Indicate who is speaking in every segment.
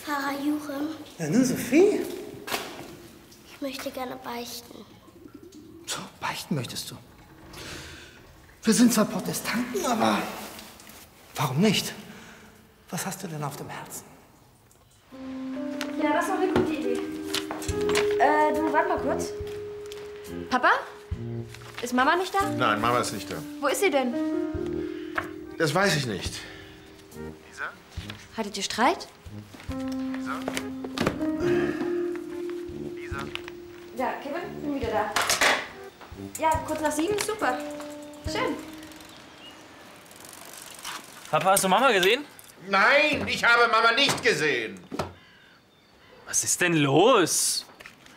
Speaker 1: Pfarrer Jurem.
Speaker 2: Ja, nun, Sophie?
Speaker 1: Ich möchte gerne beichten.
Speaker 2: So, beichten möchtest du? Wir sind zwar Protestanten, aber warum nicht? Was hast du denn auf dem Herzen?
Speaker 3: Ja, das ist doch eine gute Idee. Du, warte mal kurz. Papa? Ist Mama nicht da?
Speaker 4: Nein, Mama ist nicht da.
Speaker 3: Wo ist sie denn?
Speaker 4: Das weiß ich nicht. Lisa?
Speaker 3: Hattet ihr Streit?
Speaker 4: Lisa? Lisa?
Speaker 3: Ja, Kevin, bin wieder da. Ja, kurz nach 7, super. Schön.
Speaker 5: Papa, hast du Mama gesehen?
Speaker 4: Nein, ich habe Mama nicht gesehen.
Speaker 5: Was ist denn los?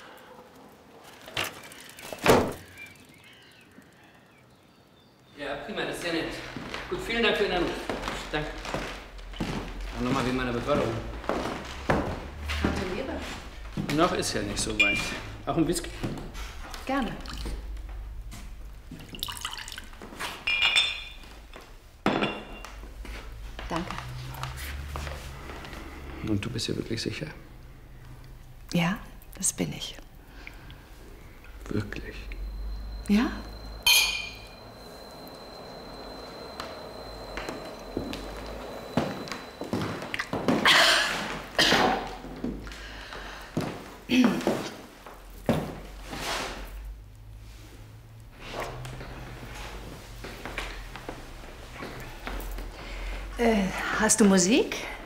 Speaker 6: Ja, prima, das ist sehr nett. Gut, vielen Dank für den Anruf. Danke. Und nochmal wegen meiner Beförderung.
Speaker 3: Gratuliere.
Speaker 6: Noch ist ja nicht so weit. Auch ein Whisky?
Speaker 3: Gerne. Danke.
Speaker 6: Und du bist ja wirklich sicher?
Speaker 7: Ja, das bin ich.
Speaker 6: Wirklich?
Speaker 7: Ja? Hast du Musik?